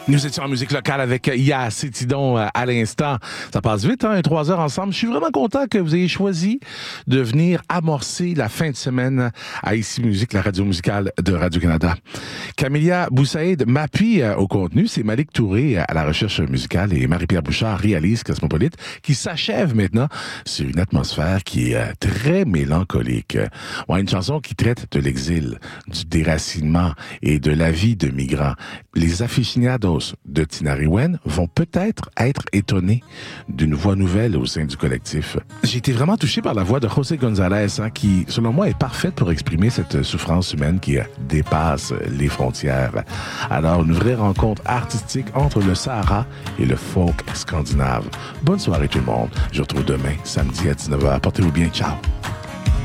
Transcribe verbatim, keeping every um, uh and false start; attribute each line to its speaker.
Speaker 1: Nous étions en musique locale avec Ya Cétidon à l'instant. Ça passe vite, hein, trois heures ensemble. Je suis vraiment content que vous ayez choisi de venir amorcer la fin de semaine à Ici Musique, la radio musicale de Radio-Canada. Camélia Boussaïd m'appuie au contenu. C'est Malik Touré à la recherche musicale et Marie-Pierre Bouchard réalise Cosmopolite, qui s'achève maintenant sur une atmosphère qui est très mélancolique. Ouais, une chanson qui traite de l'exil, du déracinement et de la vie de migrants. Les aficionados de Tinariwen vont peut-être être étonnés d'une voix nouvelle au sein du collectif. J'ai été vraiment touché par la voix de José González, hein, qui, selon moi, est parfaite pour exprimer cette souffrance humaine qui dépasse les frontières. Alors, une vraie rencontre artistique entre le Sahara et le folk scandinave. Bonne soirée tout le monde. Je vous retrouve demain, samedi à dix-neuf heures. Portez-vous bien. Ciao.